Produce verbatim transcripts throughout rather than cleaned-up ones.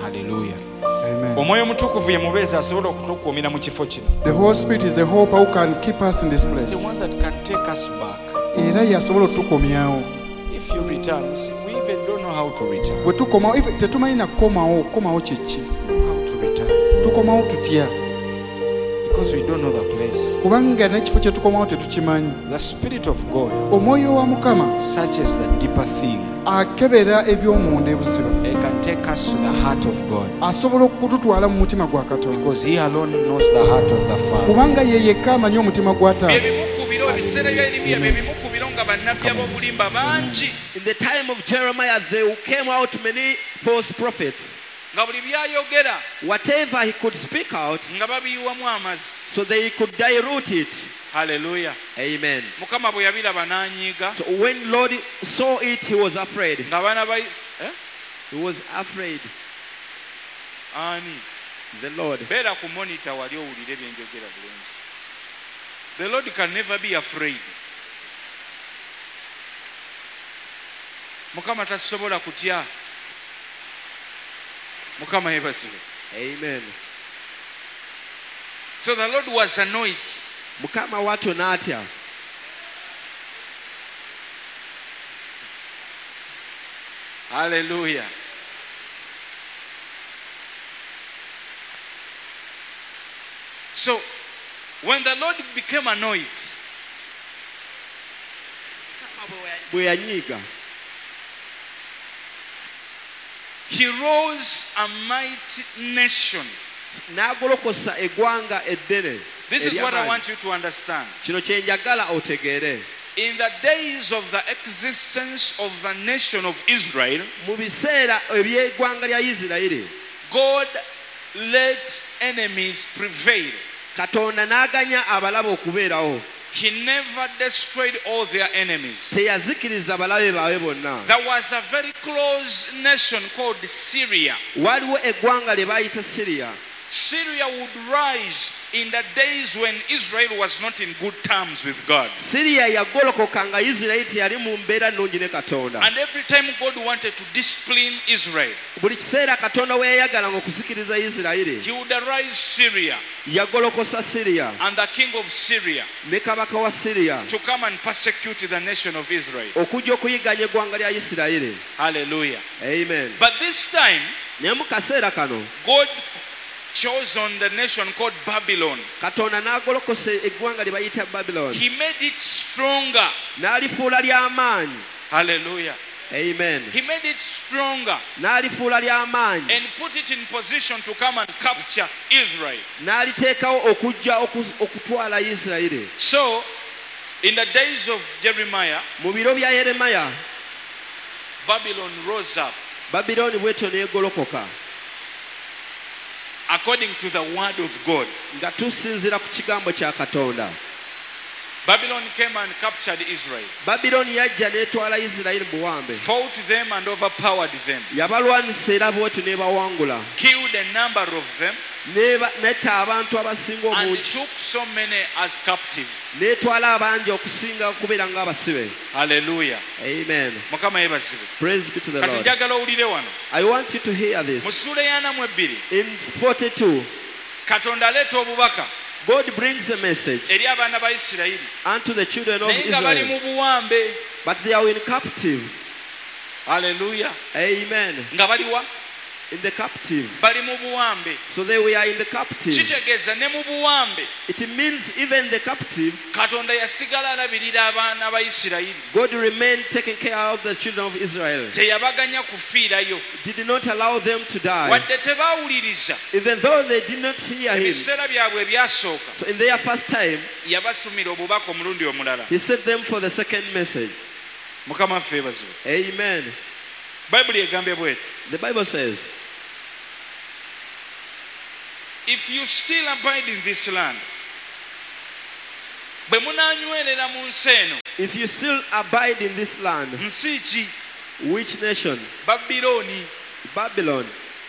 Hallelujah. Amen. Omwoyo omutukuvu ye mubeezi asobola okutukuumira mu kifo kino. The Holy Spirit is the hope who can keep us in this It's the one place. that can take us back. Era yasobola otukomyawo. If you return, see, we even don't know how to return. Bwe tukomawo ife tetumanyi na kukomawo kukomawo kye ki. How to return. Tukomawo tutya. Because we don't know the place. Kubanga n'ekifo kye tukomawo tetukimanyi. The Spirit of God Omwoyo wa Mukama searches the deeper thing. akebera eby'omunda ebuziba. It can take us to the heart of God. Asobola okututwala mu mutima gwa Katonda. Because He alone knows the heart of the Father. Kubanga ye yekka amanyi omutima gwa Taata. In the time of Jeremiah, there came out many false prophets. Whatever he could speak out, so they could dilute it. Hallelujah. Amen. Mukama bwe yabiraba n'anyiiga. So when Lord saw it, he was afraid. Ng'abaana ba Is- eh? He was afraid. Ani. The Lord. Beera ku monitor wali owulire bye njogera bulungi. The Lord can never be afraid. Mukama tasobola kutya. Mukama yeebazibwe. Amen. So the Lord was annoyed. Mukama watu natya. Hallelujah. So when the Lord became annoyed, Bwe yanyiiga. He rose a mighty nation. N'agolokosa eggwanga eddene. This is what I ery'amaanyi. want you to understand. Kino kye njagala otegeere. In the days of the existence of the nation of Israel, Mu biseera eby'eggwanga lya Isirayiri, God let enemies prevail. Katonda n'aganya abalabe okubeerawo. He never destroyed all their enemies. Teyazikiriza balabe baabwe bonna. There was a very close nation called Syria. Waliwo eggwanga lye baayita Siriya. Syria would rise in the days when Israel was not in good terms with God. Siriya yagolokoka nga Isirayiri teyali mu mbeera nnungi ne Katonda. And every time God wanted to discipline Israel, Buli kiseera Katonda we yayagalanga okusikiriza Isirayiri, He would arise Syria yagolokosa Siriya and the king of Syria ne kabaka wa Siriya to come and persecute the nation of Israel. okujja okuyiganya eggwanga lya Isirayiri. Hallelujah. Amen. But this time, Naye mu kaseera kano God chose on the nation called Babylon. Katonda n'agolokosa eggwanga lye bayita Babylon. He made it stronger. N'alifuula ly'amaanyi. Hallelujah. Amen. He made it stronger N'alifuula ly'amaanyi. and put it in position to come and capture Israel. N'aliteekawo okujja okuz- okutwala Isirayiri. So, in the days of Jeremiah, Mu biro bya Yeremiya, Babylon rose up Babilooni bw'etyo n'egolokoka according to the word of God. nga tusinziira ku kigambo kya Katonda. Babylon came and captured Israel, Babilooni yajja n'etwala Isirayiri buwambe. fought them and overpowered them, Yabalwanisa era bw'etyo n'ebawangula. killed a number of them, N'eba- n'etta abantu abasinga and obungi. took so many as captives. N'etwala abangi okusinga kubeera ng'abasibe. Hallelujah. Amen. Mukama yebazibwe. Praise be to the Kati Lord. njagala owulire wano. I want you to hear Mu this. ssuula y'ana mu ebbiri, In forty-two, Katonda aleeta obubaka God brings a message eri abaana ba Isirayiri. unto the children of Naye nga bali Israel, mu buwambe. but they are in captive. Hallelujah. Amen. Nga bali wa? In the captive. Bali mu buwambe. So they were in the captive. Kitegeeza ne mu buwambe It means even the captive, Katonda yasigala alabirira abaana ba Isirayiri. God remained taking care of the children of Israel. Teyabaganya kufiirayo. Did not allow them to die. Wadde tebaawuliriza Even though they did not hear him. ebiseera byabwe ebyasooka, So in their first time, yabatumira obubaka omulundi omulala. he sent them for the second message. Mukama ffe bazibu. Amen. Bayibuli egambye bw'eti, The Bible says, if you still abide in this land, bwe munaanywerera mu nsi eno, if you still abide in this land, nsi ki? which nation? Babilooni. Babylon.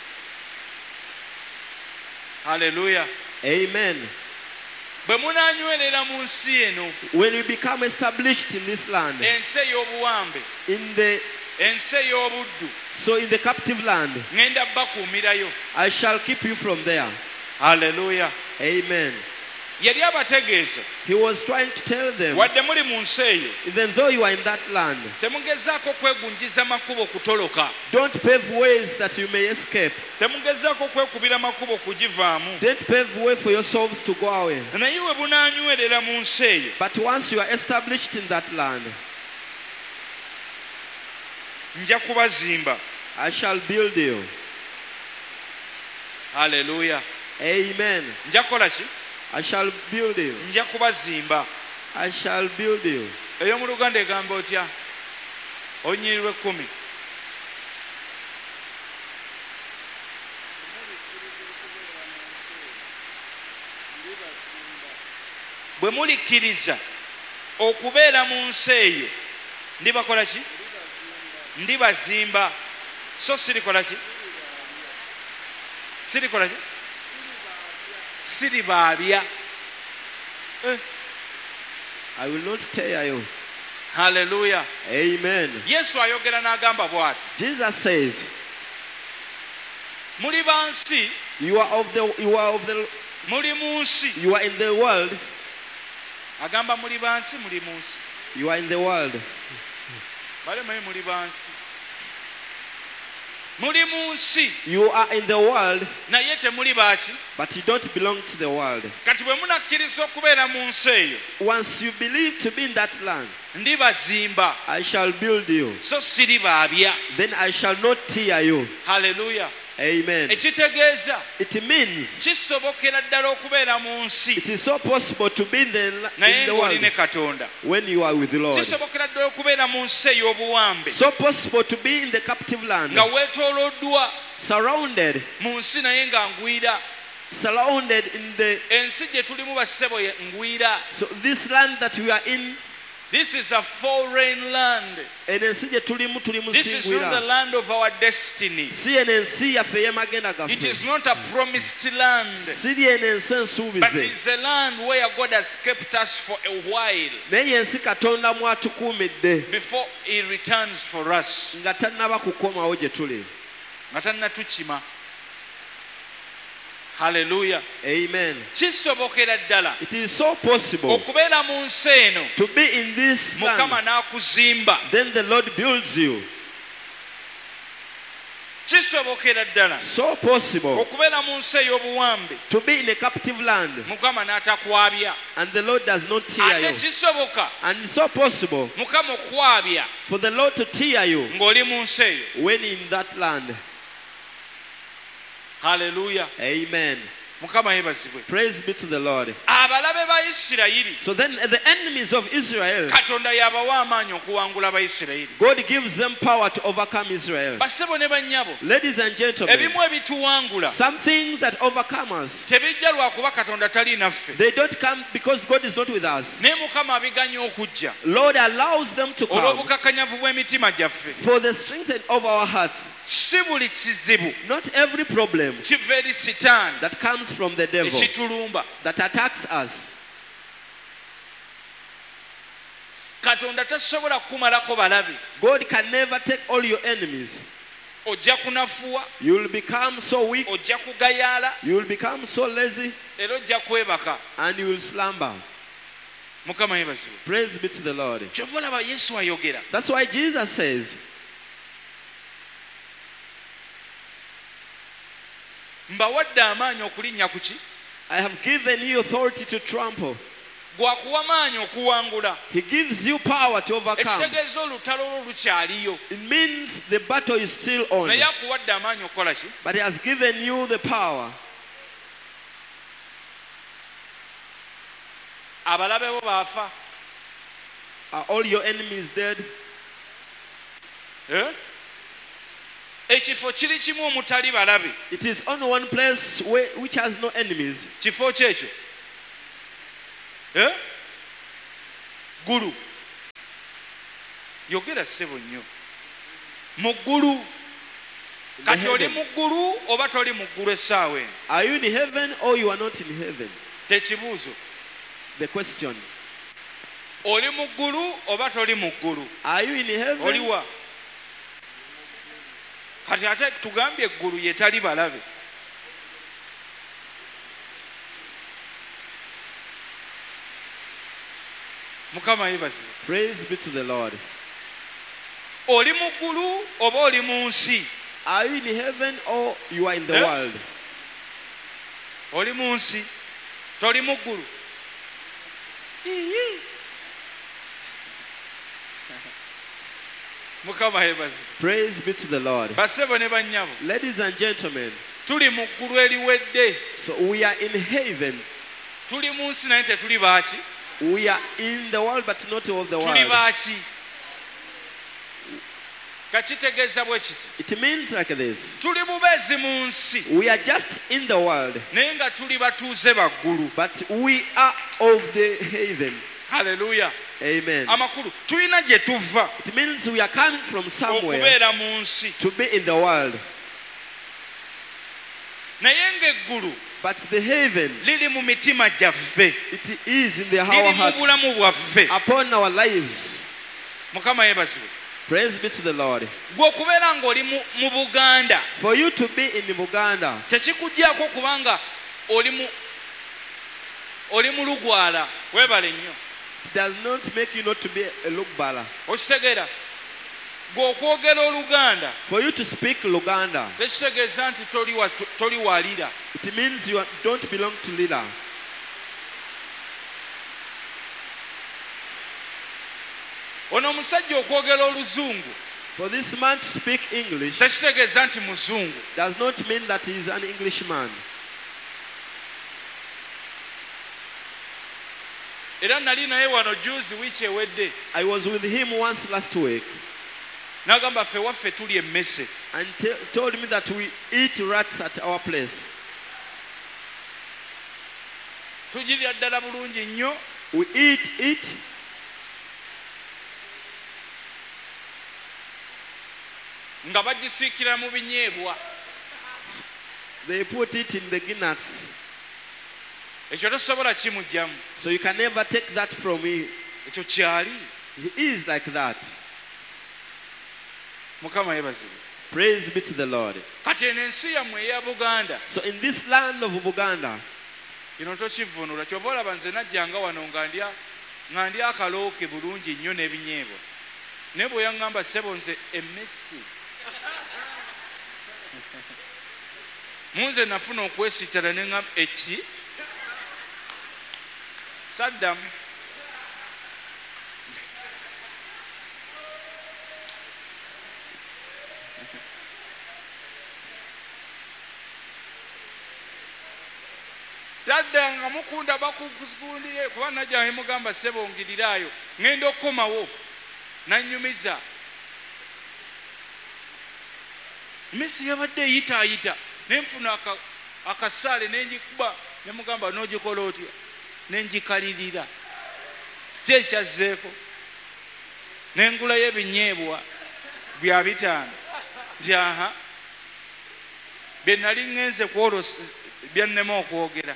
Hallelujah. Amen. Bwe munaanywerera mu nsi eno, When we become established in this land, ensi ey'obuwambe, in the ensi ey'obuddu, So in the captive land, ŋŋenda bakuumirayo. I shall keep you from there. Haleluya. Amen. Yali abategeeza He was trying to tell them, wadde muli mu nsi eyo even though you are in that land, temugezaako kwegunjiza makubo kutoloka, don't pave ways that you may escape. temugezaako kwekubira makubo kugivaamu. Don't pave way for yourselves to go away. Naye we bunaanywerera mu nsi eyo, But once you are established in that land, nja kubazimba. I shall build you. Haleluya. Amen. Nja kukola ki? I shall build you. Nja kubazimba. I shall build you. Eyo mu Luganda egamba otya? Onyirwe kkumi. Bwe mulikkiriza okubeera mu nsi eyo, ndibakola ki? Ndibazimba. So sirikola ki? Sirikola ki? Siribaabya. Eh. I will not tear you. Haleluya. Amen. Yesu ayogera n'agamba bw'ati. Jesus says, Muli ba nsi, you are of the you are of the muli mu nsi. you are in the world. Agamba muli ba nsi, muli mu nsi. You are in the world. Balemayo muli ba nsi. Muli mu nsi, You are in the world, naye temuli baaki. but you don't belong to the world. Kati bwe munakkiriza okubeera mu nsi eyo, Once you believe to be in that land, ndibazimba, I shall build you. so siribaabya. Then I shall not tear you. Haleluya. Amen. Ekitegeeza It means kisobokera ddala okubeera mu nsi it is so possible to be in the, in naye the ng'oli ne world Katonda. when you are with the Lord. Kisobokera ddala okubeera mu nsi ey'obuwambe So possible to be in the captive land, nga weetooloddwa surrounded, mu nsi naye nga ngwira. surrounded in the. Ensi gye tulimu bassebo ye ngwira. So this land that we are in, This is a foreign land. eno ensi gye tulimu tulimu This is not the singwira. land of our destiny. Si eno ensi yaffe ey'amagenda It is gaffe. not a promised land, Siri eno ensi but ensuubize. it's a land where God has kept us for a while Naye ensi Katonda mwatukuumidde before He returns for us. nga tannaba kukomawo gye tuli. Nga tannatukima. Hallelujah. Amen. Kisobokera ddala It is so possible okubeera mu nsi eno, to be in this Mukama land. n'akuzimba. Then the Lord builds you. Kisobokera ddala So possible okubeera mu nsi ey'obuwambe, to be in a captive land, Mukama n'atakwabya. and the Lord does not tear Ate you. kisoboka And it's so possible Mukama okwabya for the Lord to tear you ng'oli mu nsi eyo. when in that land. Haleluya. Amen. Mukama yeebazibwe. Praise be to the Lord. Abalabe ba Isirayiri, So then the enemies of Israel, Katonda yabawa amaanyi okuwangula Abayisirayiri. God gives them power to overcome Israel. Bassebo ne bannyabo, Ladies and gentlemen, ebimu ebituwangula some things that overcome us, tebijja lwakuba Katonda tali naffe, they don't come because God is not with us. naye Mukama abiganya okujja Lord allows them to come olw'obukakkanyavu bw'emitima gyaffe. for the strength of our hearts. Si buli kizibu Not every problem kiva eri Sitaani that comes from the devil ekitulumba. that attacks us. Katonda tasobola kukumalako balabe. God can never take all your enemies. Ojja kunafuwa, You will become so weak, ojja kugayaala, you will become so lazy, era ojja kwebaka. and you will slumber. Mukama yeebazibwe. Praise be to the Lord. Kyova olaba Yesu ayogera. That's why Jesus says, Mbawadde amaanyi okulinnya ku ki? I have given you authority to trample. Gwakuwa maanyi okuwangula. He gives you power to overcome. Ekitegeeza olutalo olwo lukyaliyo. It means the battle is still on. Naye akuwadde amaanyi okukola ki? But he has given you the power. Abalabe bo baafa. Are all your enemies dead? Eh? Ekifo kiri kimu omutali balabe. It is only one place where, which has no enemies. Kifo kyekyo. Eh? Gulu. Yogera ssebo nnyo. Mu ggulu. Kati oli heaven. mu ggulu oba toli mu ggulu essaawa eno? Are you in heaven or you are not in heaven? Tekibuuzo. The question. Oli mu ggulu oba toli mu ggulu? Are you in heaven? Oliwa? kati ate tugambye eggulu yetali balabe. Mukama yebazibwe. Praise be to the Lord. Oli mu ggulu oba oli mu nsi? Are you in heaven or you are in the Eh? world? Oli mu nsi, toli mu ggulu. Mukama yebazibwe. Praise be to the Lord. Bassebo ne bannyabo, Ladies and gentlemen, tuli mu ggulu eriwedde. so we are in heaven. Tuli mu nsi naye tetuli baaki? We are in the world but not of the Tuli world. baaki? Kakitegeeza bwe kiti. It means like this. Tuli bubeezi mu nsi We are just in the world, naye nga tuli batuuze baggulu. but we are of the heaven. Haleluya. Amen. Amakulu tulina gye tuva It means we are coming from somewhere okubeera mu nsi, to be in the world. naye ng'eggulu But the heaven, liri mu mitima gyaffe, it is in the our liri mu hearts, bulamu bwaffe. upon our lives. Mukama yeebazibwe. Praise be to the Lord. Gwe okubeera ng'oli mu mu Buganda For you to be in Buganda, tekikugyako kubanga oli mu oli mu Lugwala. Weebale nnyo. it does not make you not to be a Lugbala. Okitegeera? Gwe okwogera Oluganda For you to speak Luganda, tekitegeeza nti toli wa- toli walira. it means you are- don't belong to Lila. Ono omusajja okwogera Oluzungu For this man to speak English tekitegeeza nti Muzungu. does not mean that he is an Englishman. Era nali naye wano juzi wiiki ewedde I was with him once last week n'agamba ffe waffe tuli emmese. and te- told me that we eat rats at our place. Tugirya ddala bulungi nnyo. We eat it Nga bagisiikira mu binyeebwa. they put it in the guinness, Ekyo tosobola kimugyamu. so you can never take that from me. Ekyo kyali. He is like that. Mukama yeebazibwe. Praise be to the Lord. Kati eno ensi yammwe eya Buganda So in this land of Buganda, kino tokivvuunula. Kyova olaba nze najjanga wano nga ndya nga ndya akalooke bulungi nnyo n'ebinyeebwa. Naye bwe yaŋŋamba ssebo nze emmese. Munze nafuna okwesittala ne ŋŋamba eki? Saddamu. Tadda nga mukunda bakukusikundiye kuba najja ne mugamba ssebo ongiriraayo ŋŋenda okukomawo nannyumiza. Messi yabadde eyitaayita ne nfuna aka- akasaale ne ngikuba ne mugamba n'ogikola otya ne ngikalirira ki ekyazzeeko ne ngulayo ebinyeebwa bya bitaano nti aha bye nali ŋŋenze kwolosa byannema okwogera.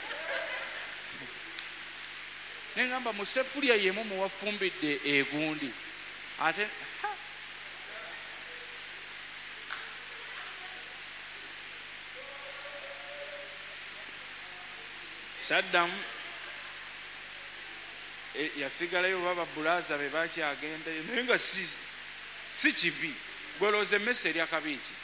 Ne ngamba mu sefulya yemu muwafumbidde egundi ate ha! Saddamu e, yasigalayo baba bulaza be bakyagendayo naye nga si, si kibi. Gwelooza emmese erya kabiiki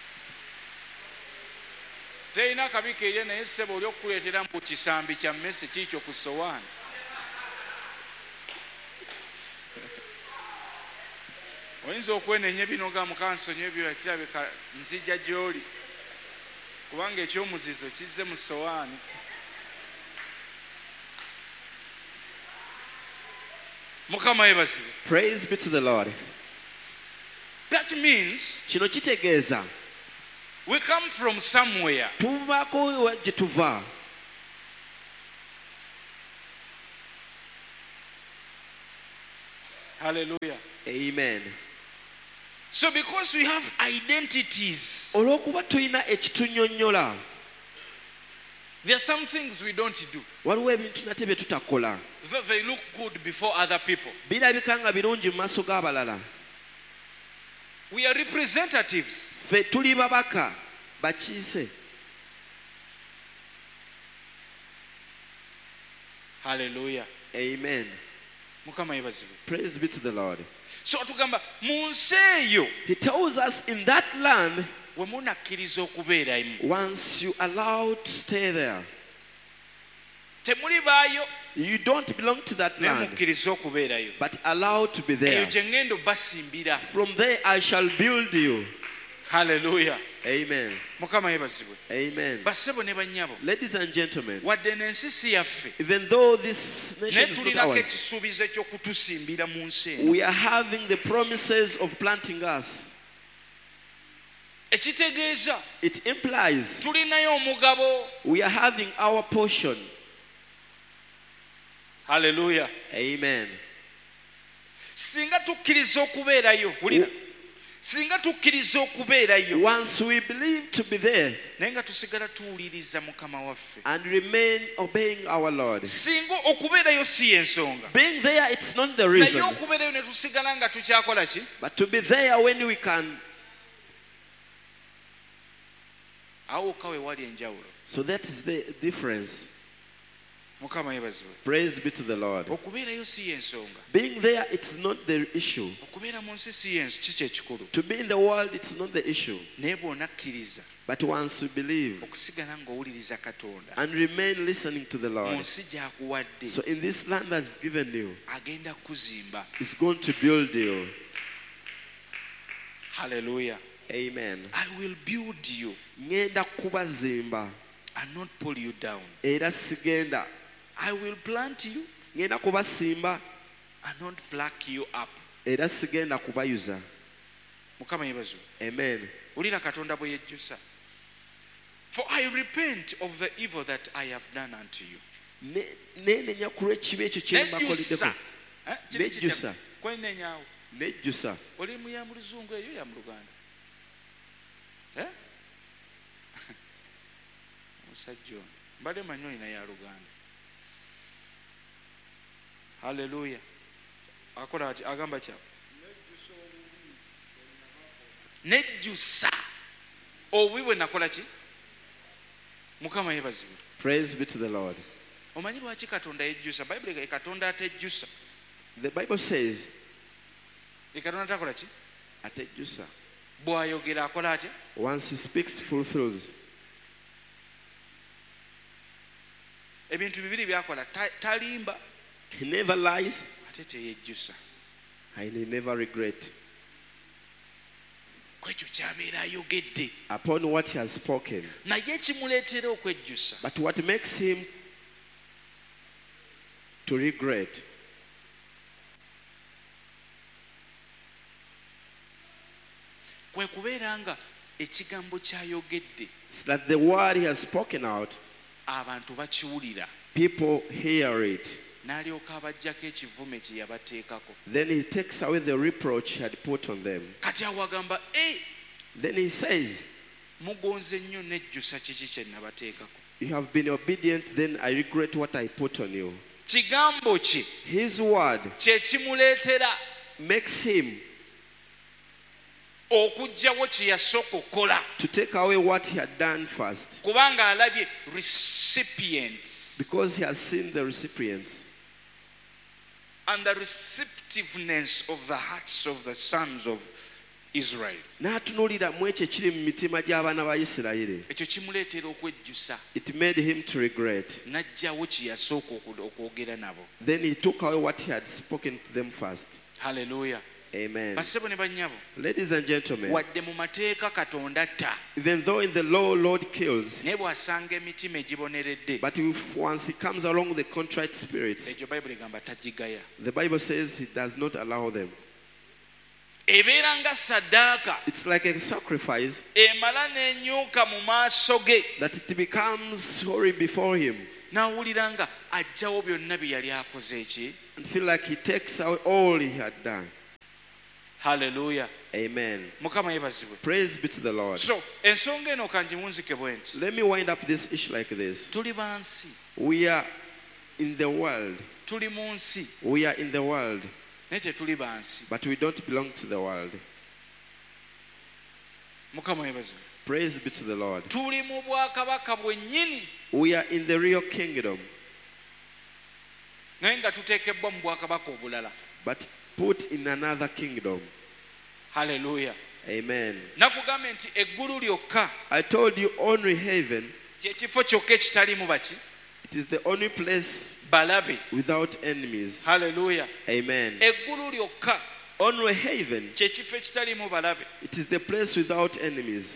terina akabiiki erye naye ssebo oli okukuleetera mu kisambi kya mmese kiikyo ku sowaani. Oyinza okwenenya bino ga mukansonyi ebyo ekirabika nzija gy'oli kubanga ekyomuzizo kizze mu sowaani. Mukama yeebazibwe. praise be to the Lord. That means Kino kitegeeza we come from somewhere. tuvako gye tuva. Hallelujah. Amen. So because we have identities, Olw'okuba tulina ekitunyonnyola, there are some things we don't do. waliwo ebintu nate bye tutakola. So they look good before other people. Birabika nga birungi mu maaso g'abalala. We are representatives. Ffe tuli babaka bakiise. Hallelujah. Amen. Mukama yebazibwe. Praise be to the Lord. So atugamba mu nsi eyo He tells us in that land, we munakkiriza okubeeramu once you allow to stay there, temuli baayo you don't belong to that naye land, mukkiriza okubeerayo. but allow to be Eyo there. gye ŋŋenda obbasimbira. From there I shall build you. Hallelujah. Amen. Mukama yebazibwe. Amen. Bassebo ne bannyabo, Ladies and gentlemen, wadde n'ensi si yaffe, even though this naye nation is not tulinako ours, ekisuubizo eky'okutusimbira mu nsi eno. we are having the promises of planting us. Ekitegeeza It implies tulinayo omugabo. we are having our portion. Hallelujah. Amen. Singa tukkiriza okubeerayo, wulira, singa tukkiriza okubeerayo Once we believe to be there naye nga tusigala tuwuliriza Mukama waffe, and remain obeying our Lord, singa okubeerayo si y'ensonga, being there, it's not the naye reason, okubeerayo ne tusigala nga tukyakola ki? but to be there when we can. Awo wokka we wali enjawulo. So that is the difference. Mukama yebazibwe. Praise be to the Lord. Okubeerayo si y'ensonga, Being there, it's not the issue. okubeera mu nsi si y'ensi kiki ekikulu, To be in the world, it's not the issue. naye bw'onakkiriza But once you believe okusigala ng'owuliriza Katonda and remain listening to the mu Lord, nsi gy'akuwadde, so in this land that's given you, agenda kuzimba. it's going to build you. Hallelujah. Amen. I will build you Ngenda kubazimba and not pull you down. era sigenda. I will plant you Ngenda kubasimba and not pluck you up. era sigenda kubayuza. Mukama yebazibwe. Amen. Wulira Katonda bwe yejjusa. For I repent of the evil that I have done unto you. Ne- Neenenya ku lw'ekibi ekyo kye Nejjusa. mbakoliddeko. Eh, kiri kitya? Nejjusa. Kwenenyaawo. Nejjusa. Oli mu ya mu Luzungu eyo ya mu Luganda? Eh? Musajja ono. Mbadde manyi olina ya Luganda. Hallelujah. Akola ati agamba kya. Nejjusa. Obubi bwe nakola ki? Mukama yebazibwe. Praise be to the Lord. Omanyi lwaki Katonda yejjusa? Bayibuli ga Katonda atejjusa. The Bible says, Ye Katonda takola ki? atejjusa. Bw'ayogera akola atya? Once he speaks, fulfills. Ebintu bibiri byakola, ta- talimba He never lies ate teyejjusa. and he never regrets. Kwekyo ky'abeera ayogedde. Upon what he has spoken. Naye ekimuleetera okwejjusa But what makes him to regret kwe kubeera nga ekigambo ky'ayogedde is that the word he has spoken out, abantu bakiwulira, people hear it. n'alyoka abaggyako ekivume kye yabateekako. Then he takes away the reproach he had put on them. Kati awo agamba, e Then he says, mugonze nnyo nejjusa kiki kye nabateekako. you have been obedient, then I regret what I put on you. Kigambo kye His word kye kimuleetera makes him okuggyawo kye yasooka okukola, to take away what he had done first, kubanga alabye recipients because he has seen the recipients and the receptiveness of the hearts of the sons of Israel. n'atunuulira mu ekyo ekiri mu mitima gy'abaana ba Isirayiri. Ekyo kimuleetera okwejjusa, It made him to regret. n'aggyawo kye yasooka oku- okwogera nabo. Then he took away what he had spoken to them first. Hallelujah. Amen. Bassebo ne bannyabo, Ladies and gentlemen, wadde mu mateeka Katonda atta, even though in the law Lord kills, naye bw'asanga emitima egiboneredde, but if once he comes along with the contrite spirits, ekyo Bayibuli egamba tagigaya. the Bible says he does not allow them. Ebeera nga ssaddaaka It's like a sacrifice emala n'enyuka mu maaso ge, that it becomes sorry before him n'awulira nga aggyawo byonna bye yali akoze eki. and feel like he takes away all he had done. Hallelujah. Amen. Mukama yebazibwe. Praise be to the Lord. So ensonga eno kangimunzike bwe nti, Let me wind up this issue like this. tuli bansi, We are in the world. tuli mu nsi We are in the world, naye tetuli bansi. but we don't belong to the world. Mukama yebazibu. Praise be to the Lord. Tuli mu bwakabaka bwennyini. We are in the real kingdom, naye nga tuteekebbwa mu bwakabaka obulala. but put in another kingdom. Hallelujah. Amen. Nakugambye nti eggulu lyokka I told you only heaven, kyekifo kyokka ekitalimu baki it is the only place balabe. without enemies. Hallelujah. Amen. Eggulu lyokka Only heaven, kyekifo ekitalimu balabe. it is the place without enemies.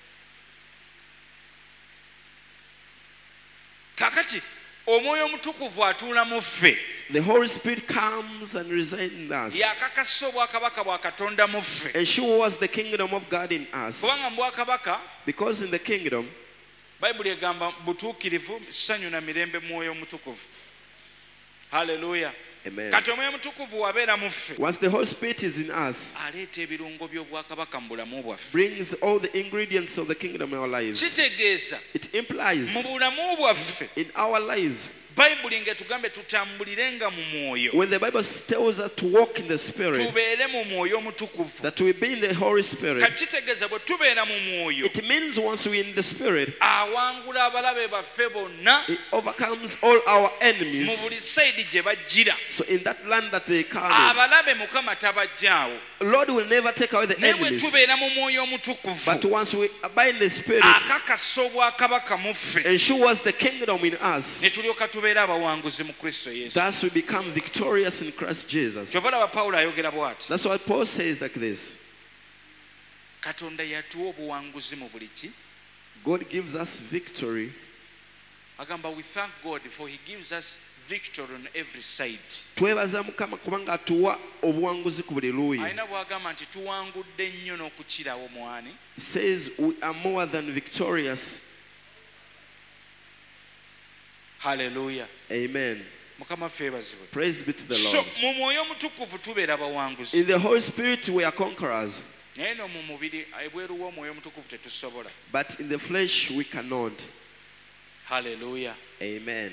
Kakati omwoyo omutukuvu atuula mu ffe. The Holy Spirit comes and resides in us, Yakakasa obwakabaka bwa Katonda mu ffe. ensures the kingdom of God in us. Kubanga mu bwakabaka Because in the kingdom, Bayibuli egamba butuukirivu, ssanyu na mirembe mwoyo omutukuvu. Hallelujah. amen. Kati omwoyo omutukuvu wabeera mu ffe, Once the Holy Spirit is in us, aleeta ebirungo by'obwakabaka mu bulamu bwaffe. brings all the ingredients of the kingdom in our lives. Kitegeeza It implies mu bulamu bwaffe in our lives, Bayibuli ng'etugambe tutambulirenga mu mwoyo, when the Bible tells us to walk in the Spirit, tubeere mu mwoyo omutukuvu. that we be in the Holy Spirit, Kati kitegeeza bwe tubeera mu mwoyo, it means once we're in the Spirit, awangula abalabe baffe bonna it overcomes all our mu enemies. buli sayidi gye bajjira. So in that land that they come Abalabe Mukama tabajjaawo. in, Lord will never take away the Naye bwe enemies. tubeera mu mwoyo omutukuvu, But once we abide in the Spirit, akakasa obwakabaka mu ffe, ensures the kingdom in us. ne tulyoka tubeera abawanguzi mu Kristo Yesu. Thus we become victorious in Christ Jesus. Kyova laba Pawulo ayogera bw'ati. That's what Paul says like this. Katonda yatuwa obuwanguzi mu buli ki. God gives us victory. Agamba we thank God for he gives us victory on every side. Twebaza Mukama kubanga atuwa obuwanguzi ku buli luuyi. Alina bw'agamba nti tuwangudde nnyo n'okukirawo mwani. Says we are more than victorious. Hallelujah. Amen. Mukama ffe ebazibwe. Praise be to the So Lord. mu mwoyo omutukuvu tubeera bawanguzi. In the Holy Spirit we are conquerors, Naye no mu mubiri ebweru w'omwoyo omutukuvu tetusobola. but in the flesh we cannot. Hallelujah. Amen.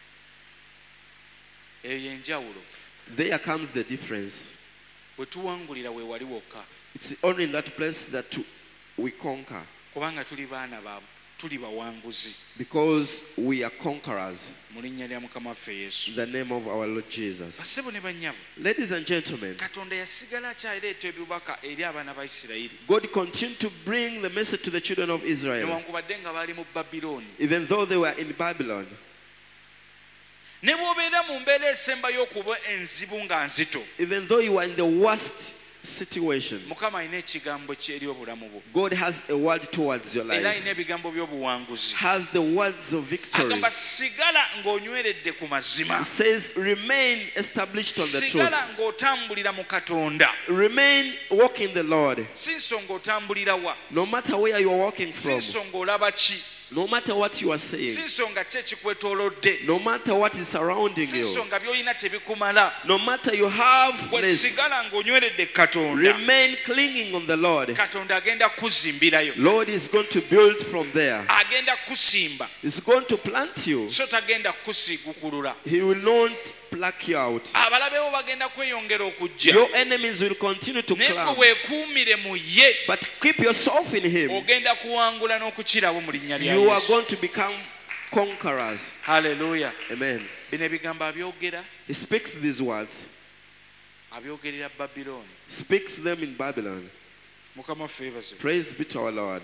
Eyo y'enjawulo. There comes the difference. Bwe tuwangulira we wali wokka. It's only in that place that we conquer, Kubanga tuli baana ba tuli bawanguzi. because we are conquerors. Mu linnya lya Mukama waffe Yesu. In the name of our Lord Jesus. Bassebo ne bannyabo. Ladies and gentlemen, Katonda yasigala akyaleeta ebibaka eri abaana ba Isirayiri. God continued to bring the message to the children of Israel, Newankubadde nga bali mu Babilooni. even though they were in Babylon. Ne bw'obeera mu mbeera esembayo okuba enzibu nga nzito, Even though you are in the worst situation, Mukama alina ekigambo kye eri obulamu bwo. God has a word towards your Era life. alina ebigambo by'obuwanguzi. Has the words of victory. Agamba sigala ng'onyweredde ku mazima. It says, remain established on the Sigala truth. ng'otambulira mu Katonda. Remain walking the Lord. Si nsonga otambulira wa. No matter where you are walking Si from, nsonga olaba ki. no matter what you are Si saying, nsonga ki ekikwetoolodde. no matter what is surrounding Si you, nsonga by'olina tebikumala. no matter you have Gwe less, sigala ng'onyweredde Katonda. remain clinging on the Lord. Katonda agenda kuzimbirayo. Lord is going to build from there. Agenda kusimba. He's going to plant you. So tagenda kusiigukulula. He will not pluck you out. Abalabe bo bagenda kweyongera okujja. Your enemies will continue to Naye climb. gwe weekuumire mu ye. But keep yourself in Him. Ogenda kuwangula n'okukirawo mu linnya lya You are Yesu. going to become conquerors. Hallelujah. Amen. Bino ebigambo abyogera, He speaks these words. abyogerera Babilooni. Speaks them in Babylon. Mukama waffe yeebazibwe. Praise be to our Lord.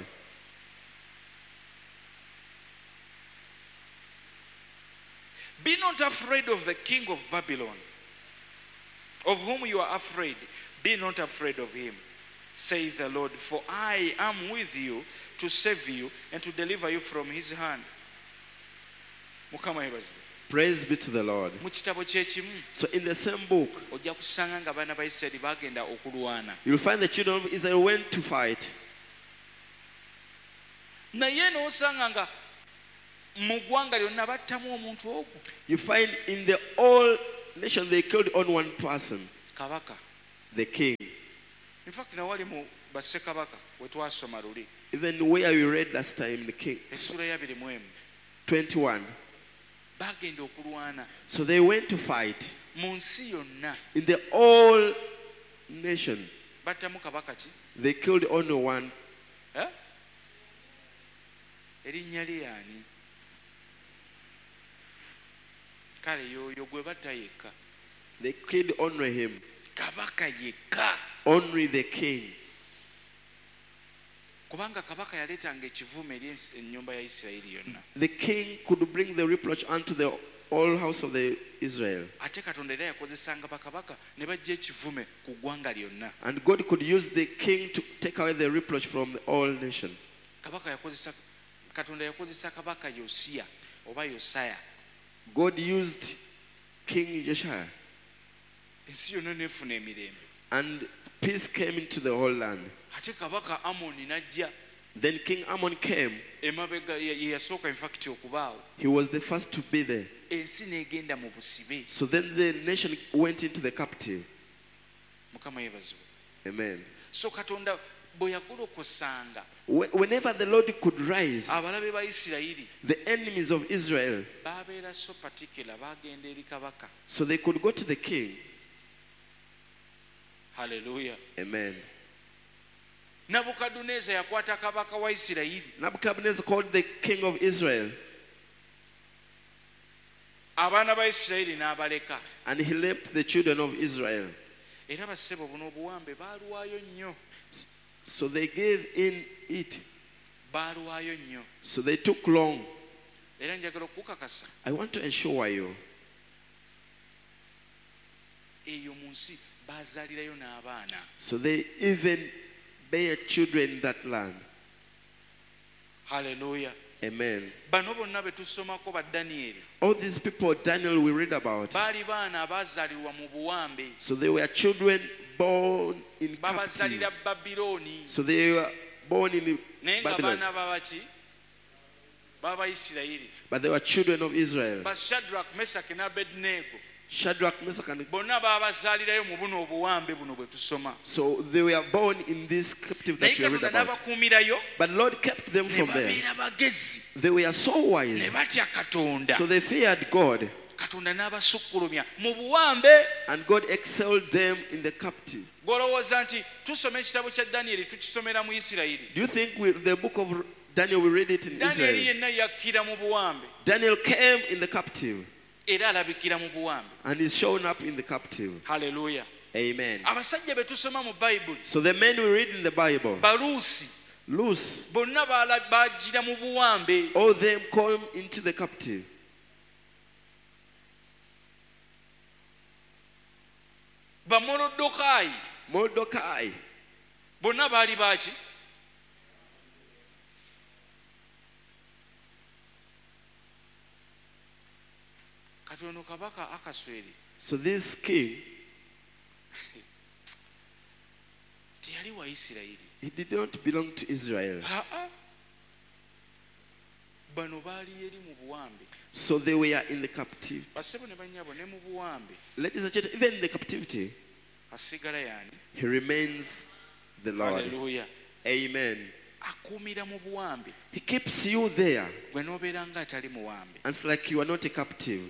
Be not afraid of the king of Babylon, of whom you are afraid. Be not afraid of him, says the Lord, for I am with you to save you and to deliver you from his hand. Mukama yeebazibwe. Praise be to the Lord. Mu kitabo kyekimu So in the same book, ojja kusanga nga abaana ba Isirayiri bagenda okulwana. you'll find the children of Israel went to fight. Naye n'osanga nga mu ggwanga lyonna battamu omuntu ogwo. You find in the whole nation they killed on one person, Kabaka. the king. In fact nawali mu bassekabaka we twasoma luli. Even where we read last time, the king, Essula ya abiri mu emu. twenty-one. Bagenda okulwana So they went to fight mu nsi yonna. in the whole nation. Battamu kabaka ki? They killed only one Eh? Erinnya lyani? Kale yoyo gwe batta yekka. They could honor him. Kabaka yekka. Honor the king. Kubanga kabaka yaleetanga ekivume eri ennyumba ya Isirayiri yonna. The king could bring the reproach unto the whole house of the Israel. Ate Katonda era yakozesanga bakabaka ne bajja ekivume ku ggwanga lyonna. And God could use the king to take away the reproach from the whole nation. Kabaka yakozesa Katonda yakozesa kabaka Yosiya oba Yosaya. God used King Josiah. Ensi yonna n'efuna emirembe. And peace came into the whole land. Ate kabaka Amoni n'ajja. Then King Ammon came. Emabega ye yasooka in fact okubaawo. He was the first to be there. Ensi n'egenda mu busibe. So then the nation went into the captive. Mukama yeebazibwe. Amen. So Katonda bwe yagolokosanga Wh- Whenever the Lord could rise, abalabe ba Isirayiri the enemies of Israel, babeera so particular bagenda eri kabaka. so they could go to the king. Hallelujah. Amen. Nabukadduneeza yakwata kabaka wa Isirayiri. Nebuchadnezzar called the king of Israel, Abaana ba Isirayiri n'abaleka. and he left the children of Israel. Era bassebo buno obuwambe baaluwaayo nnyo. So they gave in it. Baaluwaayo nnyo. So they took long. Era njagala okukakasa I want to ensure you, eyo mu nsi baazaalirayo n'abaana. so they even bear children in that land. Hallelujah. Amen. Bano bonna be tusomako ba Danieri All these people Daniel we read about, baali baana abaazaalirwa mu buwambe. so they were children born in captivity. Babazaalira Babilooni. So they were born in Naye nga Babylon, baana babaki baba Isirayiri. but they were children of Israel. Ba Shadrach, Meshach ne Abednego Shadrach, Meshach, and bonna baabazaalirayo mu buno obuwambe buno bwe tusoma. so they were born in this captive Naye that you read Katonda about. n'abakuumirayo But Lord kept them ne from there. babeera bagezi They were so ne wise, batya Katonda. so they feared God, Katonda n'abasukkulumya mu buwambe. and God excelled them in the captive. Gw'olowooza nti tusoma ekitabo kya Danieri tukisomera mu Isirayiri. Do you think we, the book of Daniel, we read it in Danieri Israel? yenna yakkira mu buwambe Daniel came in the captive era alabikira mu buwambe. and is shown up in the captive. Hallelujah. Amen. Abasajja be tusoma mu Bayibuli So the men we read in the Bible, baluusi loose, bonna baala- baagira mu buwambe. all them come into the captive. Bamolodokaayi Mordecai, bonna baali baaki? Kati ono kabaka Akasweri so this king, teyali wa Isirayiri. he did not belong to Israel. Aa, bano baali eri mu buwambe. So they were in the captivity. Bassebo ne bannyabo ne mu buwambe. Ladies and gentlemen, even in the captivity, Asigala yaani? he remains the Lord. Hallelujah. Amen. Akuumira mu buwambe. He keeps you there. Gwe n'obeera nga atali muwambe. And it's like you are not a captive.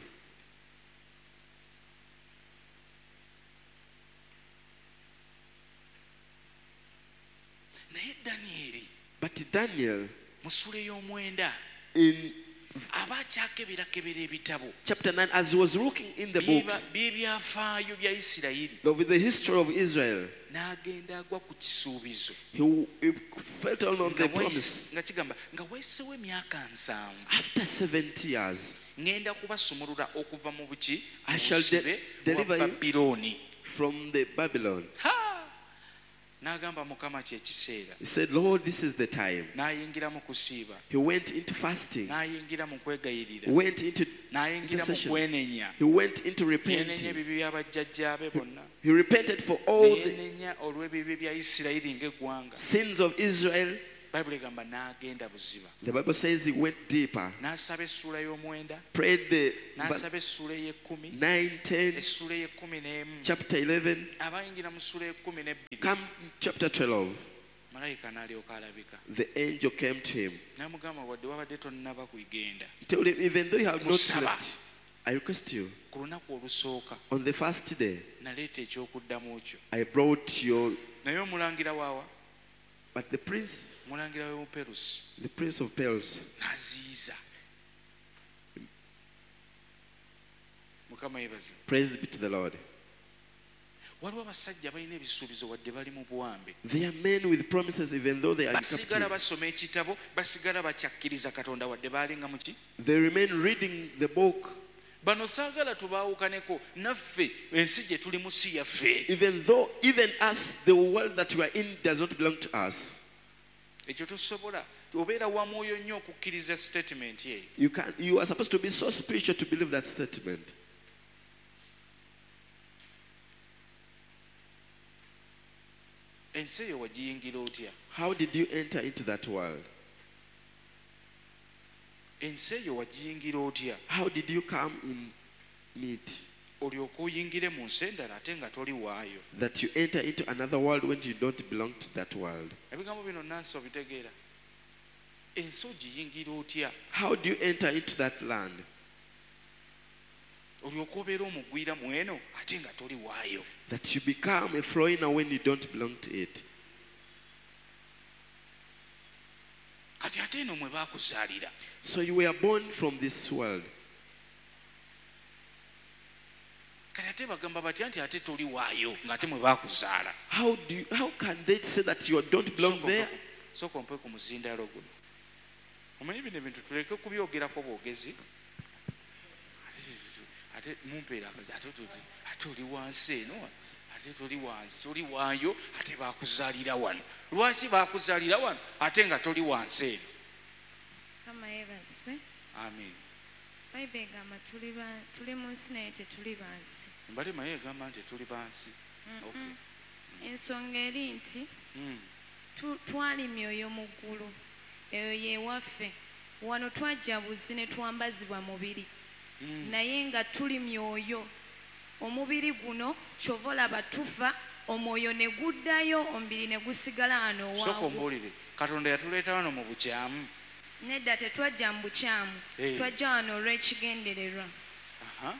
Naye Danieri But Daniel, mu ssula ey'omwenda in aba akyakeberakebera ebitabo chapter nine, as he was looking in the books by'ebyafaayo bya Isirayiri, of the history of Israel, n'agenda agwa ku kisuubizo he, he felt on nga the wayise- promise. nga kigamba nga weesewo emyaka nsanvu After seventy years, ngenda kubasumulula okuva mu buki I mu shall de- busibe deliver bwa you. Babilooni. from the Babylon, Ha! N'agamba Mukama kye kiseera. he said, Lord, this is the time. N'ayingira mu kusiiba, He went into fasting, n'ayingira mu kwegayirira, went into n'ayingira mu intercession. kwenenya. He went into Yenenya repenting. ebibi bya bajjajjaabe bonna. He repented for all the Neyenenya olw'ebibi bya Isirayiri ng'eggwanga. sins of Israel. Bayibuli egamba n'agenda buziba. The Bible says he went deeper, N'asaba essuula y'omwenda, prayed the n'asaba essuula ey'ekkumi, nine, ten, essuula ey'ekkumi n'emu. chapter eleven, Abayingira mu ssuula y'ekkumi n'ebbiri, come chapter twelve. malayika n'alyoka alabika. The angel came to him. N'amugamba wadde wabadde tonnaba kugenda. He told him, even though you have not Musaba. left, I request you, Ku lunaku olusooka on the first day, naleeta ekyokuddamu kyo. I brought your, Naye omulangira waawa But the prince, mulangira w'omuperusi the prince of Persia, n'aziyiza. Mukama yebaze. praise be to the Lord. Waliwo abasajja balina ebisuubizo wadde bali mu buwambe. They are men with promises even though they are in Basigala captivity. basoma ekitabo, basigala bakyakkiriza Katonda wadde balinga muki. They remain reading the book Bano saagala tubaawukaneko naffe ensi gye tuli mu si yaffe. even though, even us, the world that we are in does not belong to us. Ekyo tosobola. Obeera wa mwoyo nnyo okukkiriza statement ye. You can, you are supposed to be so spiritual to believe that statement. Ensi eyo wagiyingira otya? How did you enter into that world? Ensi eyo wagiyingira otya? How did you come in it? Olyoke oyingire mu nsi endala ate nga toli waayo. That you enter into another world when you don't belong to that world. Ebigambo bino nansi obitegeera. Ensi ogiyingira otya? How do you enter into that land? Olyoke obeera omugwira mu eno ate nga toli waayo. That you become a foreigner when you don't belong to it. Kati ate eno mwe baakuzaalira. So you were born from this world. Kati ate bagamba batya nti ate toli waayo ng'ate mwe baakuzaala. How do you, how can they say that you don't belong there? Sooka ompe ku muzindaalo guno. Omanyi bino ebintu tuleke kubyogerako bwogezi. Ate mumpeera akazi ate ate oli wansi eno ate toli wansi toli waayo ate baakuzaalira wano. Lwaki baakuzaalira wano ate nga toli wansi eno? Kama yebazwe. Amen. Bayibuli egamba tuli ba tuli mu nsi naye tetuli bansi. Mbale maye egamba nti tuli bansi. Okay. Ensonga eri nti Mm. tu- twali myoyo mu ggulu eyo yewaffe wano twajja buzi ne twambazibwa mubiri Mm. naye nga tuli myoyo omubiri guno kyova olaba tufa omwoyo ne guddayo omubiri ne gusigala wano Sooka waawo. ombuulire Katonda yatuleeta wano mu bukyamu. Nedda tetwajja mu bukyamu Hey. twajja wano olw'ekigendererwa Aha.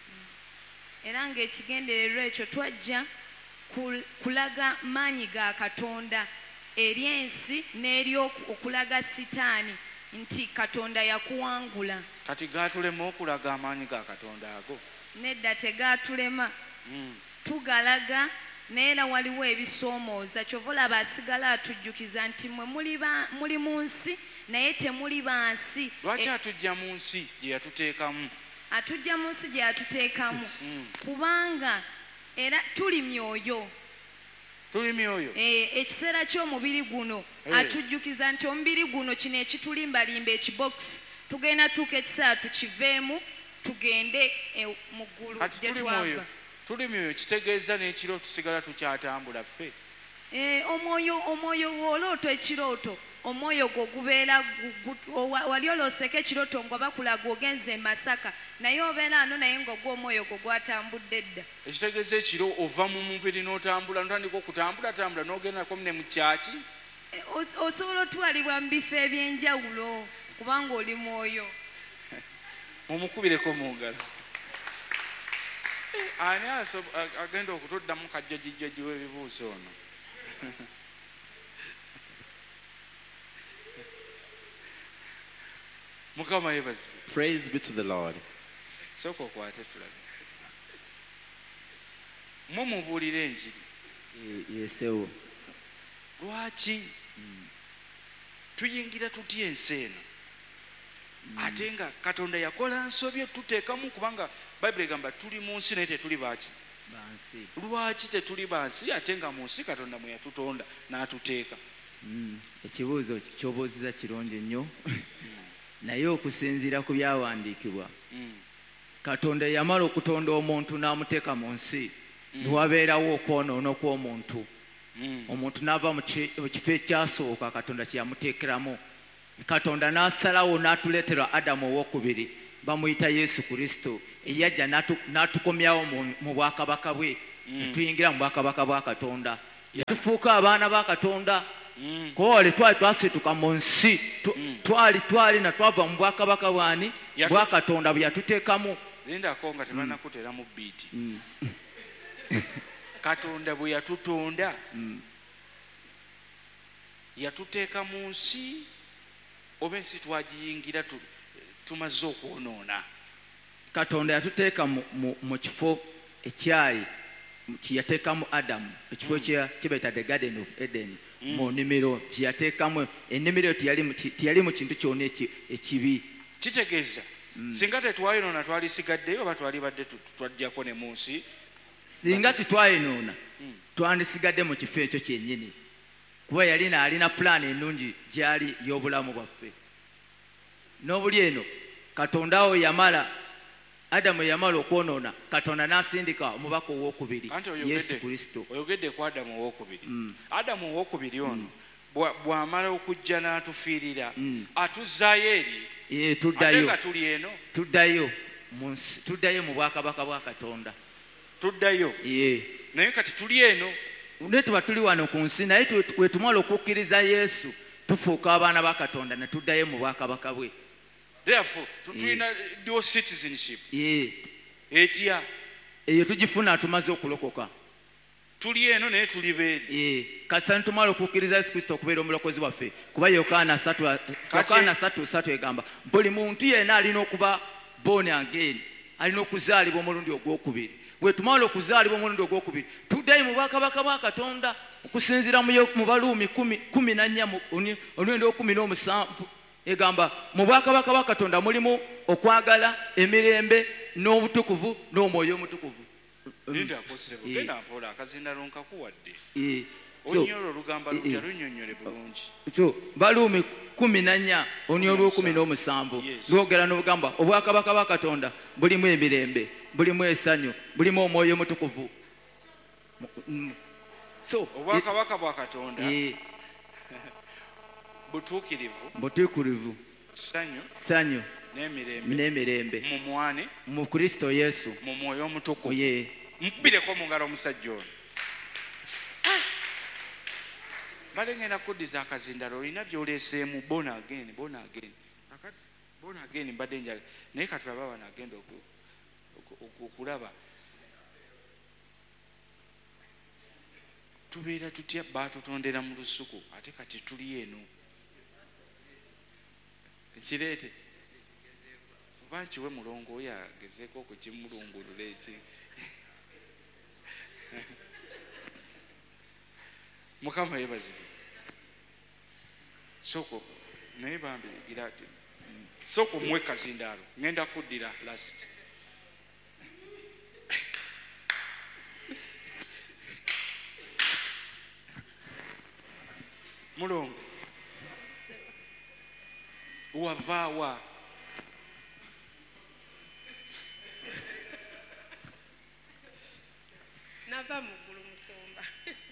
era ng'ekigendererwa ekyo twajja kul- kulaga maanyi ga Katonda eri ensi n'eri oku- okulaga sitaani nti Katonda yakuwangula. Kati gaatulema okulaga amaanyi ga Katonda ago. Nedda tegaatulema Mm. tugalaga naye era waliwo ebisoomooza kyova olaba asigala atujjukiza nti mmwe muli ba- muli mu nsi naye temuli bansi. Lwaki E- atujja mu nsi gye yatuteekamu? atujja mu nsi gye yatuteekamu Mm. kubanga era tuli myoyo. Tuli myoyo. Eh, ekiseera ky'omubiri guno Eh. atujjukiza nti omubiri guno kino ekitulimbalimba ekibokisi tugenda tuuka ekiseera tukiveemu tugende eh, mu ggulu Kati gye tuli twava. mwoyo. Tuli myoyo kitegeeza n'ekiro tusigala tukyatambula ffe. Eh, omwoyo omwoyo w'oloota ekirooto omwoyo gwo gubeera gu- gu- owa- wali olooseko ekirooto nga bakulaga ogenze e Masaka naye obeera ano naye ng'ogwa omwoyo gwo gwatambudde edda. Ekitegeeza ekiro ova mu mubiri n'otambula n'otandika okutambula tambula n'ogendako ne mu kyaki. Eh, os- osobola otwalibwa mu bifo eby'enjawulo kubanga oli mwoyo. Mumukubireko mu ngalo. Eh, Ani aso- a- agenda okutuddamu kajjajijjaji w'ebibuuzo ono? Mukama yeebazibwe. Praise be to the Lord. Sooka okwate tulabe. Mwe mubuulira enjiri. yesewo Lwaki tuyingira tutya ensi eno ate nga Katonda yakola nsobye tuteekamu kubanga Bayibuli egamba tuli mu nsi naye tetuli baaki. bansi Lwaki tetuli bansi ate nga mu nsi Katonda mwe yatutonda n'atuteeka? Mm, ekibuuzo kyobuuziza kirungi nnyo naye okusinziira ku byawandiikibwa Mm. Katonda yamala okutonda omuntu n'amuteeka mu nsi niwabeerawo okwonoona kw'omuntu Mm. omuntu n'ava mu ki- mu kifo ekyasooka Katonda kye yamuteekeramu Katonda n'asalawo n'atuleetera Adamu owookubiri bamuyita Yesu Kristo eyajja n'atu- n'atukomyawo mu- mu bwakabaka bwe ne tuyingira mu bwakabaka bwa Katonda yatufuuka abaana ba Katonda. Mm. Kowale twali twasituka mu nsi tu- twali twali na twava mu bwakabaka bwani Yatu- bwa Katonda bwe yatuteekamu. Lindako nga tebannakuteramu biiti. Katonda bwe yatutonda yatuteeka mu nsi oba ensi twagiyingira tu- tumaze okwonoona? katonda yatuteeka mu- mu- mu kifo ekyayi kyeyateekamu adamu ekifo kye kibeeta the garden of eden mu nnimiro kyeyateekamu ennimiro eyo teyali mu ki- teyali mu kintu kyonna eki- ekibi. Kitegeeza singa tetwayonoona twalisigaddeyo oba twali badde tu- twajjako ne mu nsi? singa tetwayinoona twandisigadde mu kifo ekyo kyennyini kuba yalina alina pulaani ennungi gyali y'obulamu bwaffe. n'obuli eno katonda wo yamala adamu yamala okwonoona, katonda n'asindika omubaka owokubiri Anti yesu oyogedde kristo. oyogedde ku Adamu owokubiri. Adamu owokubiri ono bwa- bw'amala okujja n'atufiirira atuzzaayo eri Ye, ate tuddayo nga tuli eno tuddayo mu nsi- tuddayo mu bwakabaka bwa katonda. tuddayo Ye. naye kati tuli eno. ne tuba tuli wano ku nsi naye tu- bwe tumala okukkiriza yesu tufuuka abaana ba katonda ne tuddayo mu bwakabaka bwe. Therefore tu- tulina dual citizenship. Ye. etya eyo tugifuna tumaze okulokoka. tuli eno naye tuli beeri. Ye. kasita nitumala okukkiriza yesu kristo okubeera omulokozi waffe kuba yokaana yokaana satu satu egamba buli muntu yenna alina okuba born again, alina okuzaalibwa omulundi ogwokubiri. bwe tumala okuzaalibwa omulundi ogwokubiri tuddayo mu bwakabaka bwa katonda okusinziira mu Yo- mu baluumi kumi na nnya omulundi ogwokumi n'omusanvu egamba mu bwakabaka bwa katonda mulimu okwagala, emirembe n'obutukuvu n'omwoyo omutukuvu. nindakosebo Ye. genda mpola akazindalo nkakuwadde. Ye. So, Olunnyo olwo olugamba lutya lunnyonnyole bulungi. so baluumi kumi na nnya olunnyo olwokumi n'omusanvu Yes. lwogera n'obugamba obwakabaka bwa katonda bulimu emirembe, bulimu essanyu, bulimu omwoyo omutukuvu. Mm. So obwakabaka bwa katonda ye- butuukirivu, butuukirivu, ssanyu ssanyu n'emirembe n'emirembe mu mwane mu kristo yesu. mu mwoyo omutukuvu. Ye. mukubireko mu ngalo omusajja ono. bale ngenda kuddiza akazindalo olina byoleeseemu bona again bona again akati bona again mbadde njaga naye katulaba wano agenda oku- oku- oku- okulaba tubeera tutya baatutondera mu lusuku ate kati tuli eno kireete oba nkiwe mulongo oyo agezeeko okukimulungulula eki mukama yebazibwe soko naye bambigira ati soko muwe kazindaalo ngenda kuddira last mulongo wavaawa nava muggulu musumba.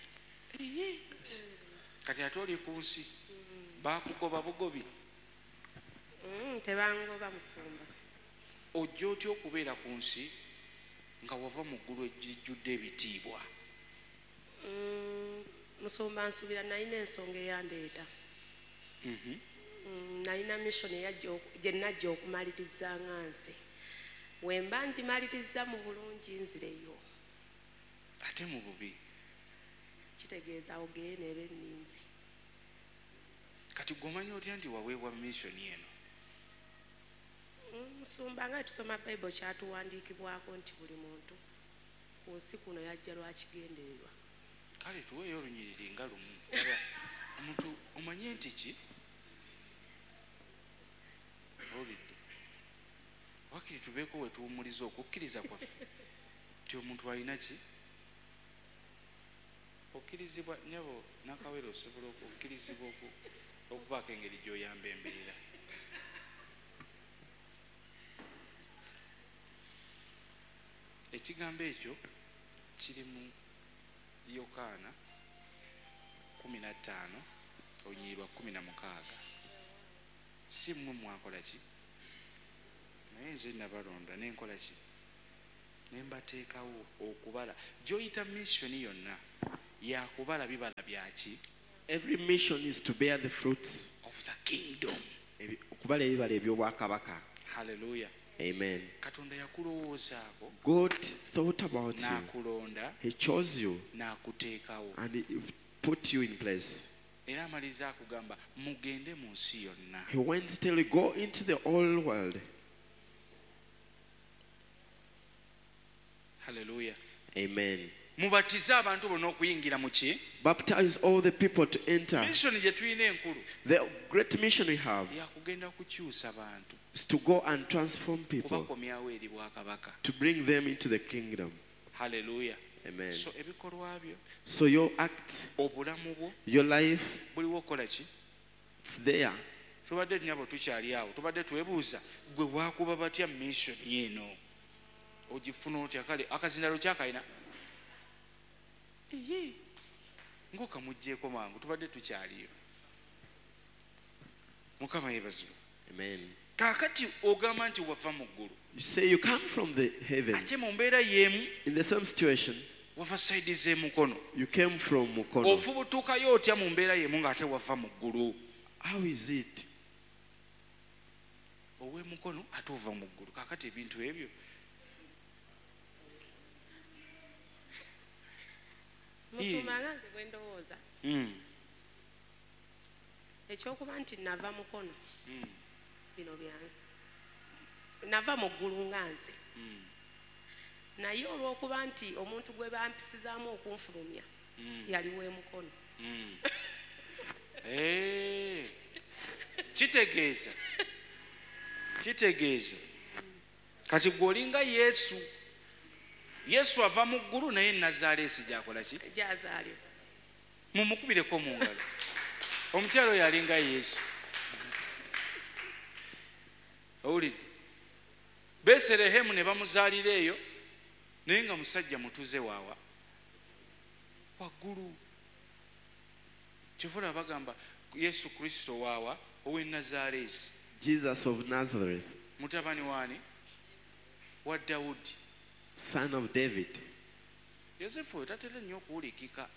kati ate oli ku nsi bakugoba bugobi Mm, tebangoba musumba. ojja otya okubeera ku nsi nga wava mu ggulu ejjudde ebitiibwa? Mm, musumba nsuubira nalina ensonga eyandeeta. Mhm. Mm, nalina mission eyajja oku- gye najja okumaliriza nga nze. Wemba ngimaliriza mu bulungi nzireyo. ate mu bubi Kitegeeza ogeye neeba enninzi. kati gomanya otya nti waweebwa missioni eno? Mm, musumba nga tusoma bayibuli kyatuwandiikibwako nti buli muntu ku nsi kuno yajja lwakigendererwa. kale tuweeyo olunyiriri nga lumu Laba, omuntu omanye nti ki olidde wakiri tubeeko we tuwumuliza okukkiriza kwaffe nti omuntu alina ki okkirizibwa nyabo nakawere osobola okukkirizibwa oku- okubaako engeri gy'oyamba embeera. ekigambo ekyo kiri mu yokaana kumi na ttaano olunyiriri lwa kumi na mukaaga. si mmwe mwakola ki naye nze nabalonda nenkola ki ne mbateekawo okubala gy'oyita missioni yonna yakubala bibala byaki Every mission is to bear the fruits. of the kingdom. Ebi- okubala ebibala eby'obwakabaka. Hallelujah. Amen. katonda yakulowoozaako God thought about you. n'akulonda He chose you n'akuteekawo. and he put you in place. era amaliza akugamba mugende mu nsi yonna. He went till he go into the whole world. Hallelujah. Amen. Mubatize abantu bonna okuyingira mu ki? Baptize all the people to enter. Mission gye tulina enkulu The great mission we have yakugenda kukyusa bantu is to go and transform people, kubakomyawo eri bwakabaka. to bring them into the kingdom. Hallelujah. Amen. So ebikolwa byo, So your act, obulamu bwo your life, buliwo okukola ki? it's there. Tubadde nyabo tukyali awo, tubadde twebuuza gwe waakuba batya mission eno ogifuna otya? Kale akazindalo kyakalina eyi ng'okamuggyeko mangu, tubadde tukyaliyo. Mukama yeebazibwe. Amen. Kaakati ogamba nti wava mu ggulu, You say you come from the heaven. ate mu mbeera y'emu In the same situation, wava sayidi z'emukono. you came from Mukono. Ofubutuukayo otya mu mbeera y'emu ng'ate wava mu ggulu? How is it? Ow'emukono ate ova mu ggulu. Kaakati ebintu ebyo musumanga nze bwe ndowooza Mm, ekyokuba nti nava mukono mm, bino byanze nava mu ggulu nga nze mm, naye olw'okuba nti omuntu gwe bampisizaamu okunfulumya mm, yali w'emukono. mm. Eh, kitegeeza kitegeeza kati gw'olinga Yesu. Yesu ava mu ggulu naye Nazaaleesi gy'akola ki? Gyazaalibwa. Mumukubireko mu ngalo. Omukyalo oyo alinga Yesu. Owulidde? Beserehemu ne bamuzaalira eyo naye nga musajja mutuze waawa waggulu. Kyovula bagamba Yesu Kristo waawa ow'e Nazaaleesi, Jesus of Nazareth, mutabani waani? Wa Dawudi. son of David. Yosefu oyo tatera nnyo okuwulikika.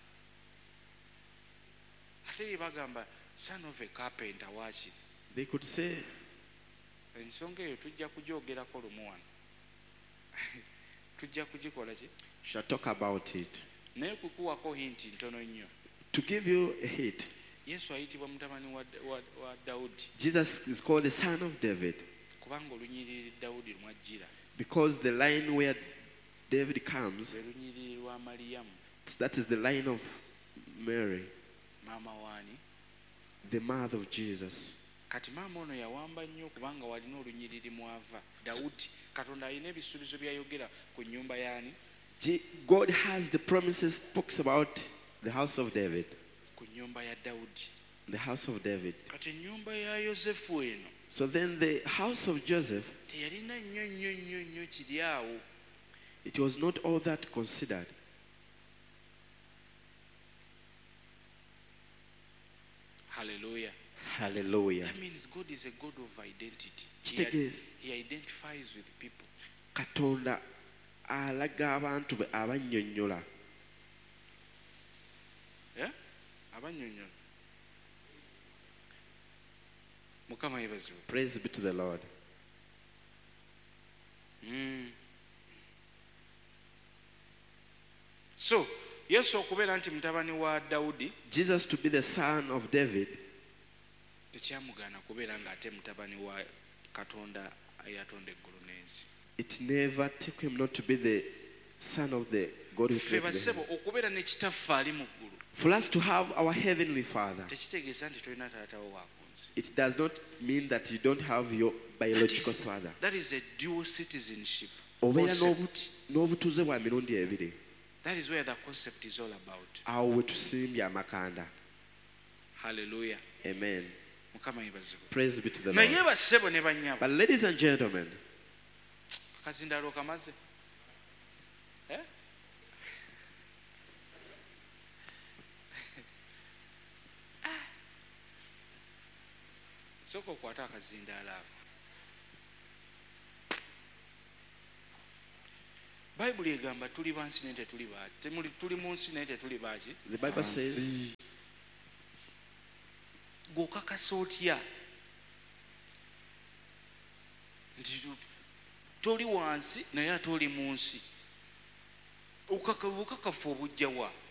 Ate ye bagamba son of a carpenter waakiri. They could say, Ensonga eyo tujja kugyogerako lumu wano. Tujja kugikola ki? shall talk about it. Naye kukuwako hinti ntono nnyo. To give you a hint, Yesu ayitibwa mutabani wa, wa, wa Dawudi Jesus is called the son of David kubanga olunyiriri Dawudi lumwajjira because the line where David comes, lwe lunyiriri lwa Maliyamu that is the line of Mary, maama waani. the mother of Jesus. Kati maama ono yawamba nnyo kubanga walina olunyiriri mwava Dawudi. Katonda alina ebisuubizo byayogera ku nnyumba yaani? Je- God has the promises, talks about the house of David, Ku nnyumba ya Dawudi. the house of David. Kati ennyumba ya Yosefu eno So then the house of Joseph, teyalina nnyo nnyo nnyo nnyo kiri awo. it was not all that considered. Hallelujah. Hallelujah. That means God is a God of identity. He, Kitegeeza. he identifies with people. Katonda alaga abantu be abannyonnyola. Yeah? Abannyonnyola. Mukama yeebazibwe. Praise be to the Lord. Mm. So, Yesu okubeera nti mutabani wa Dawudi Jesus to be the son of David, tekyamugaana kubeera ng'ate mutabani wa Katonda eyatonda eggulu n'ensi. it never took him not to be the son of the God who Ffe created the basebo heaven. okubeera ne kitaffe ali mu ggulu For us to have our heavenly Father, tekitegeeza nti tolina taatawo wa ku nsi. it does not mean that you don't have your That biological is, father. that is a dual citizenship Obeera concept. n'obu- n'obutuuze bwa mirundi ebiri. That is where the concept is all about. Awo we tusimbye amakanda. Hallelujah. Amen. Mukama yeebazibwe. Praise be to the Naye Lord. bassebo ne bannyabo But ladies and gentlemen, akazindaalo kamaze. Eh? Sooka okwata akazindaalo ako. Bayibuli egamba tuli bansi naye tetuli baaki. Temuli tuli mu nsi naye tetuli baaki. the Bible says, Gw'okakasa otya nti toli wansi naye ate oli mu nsi? Obukakafu obujja wa?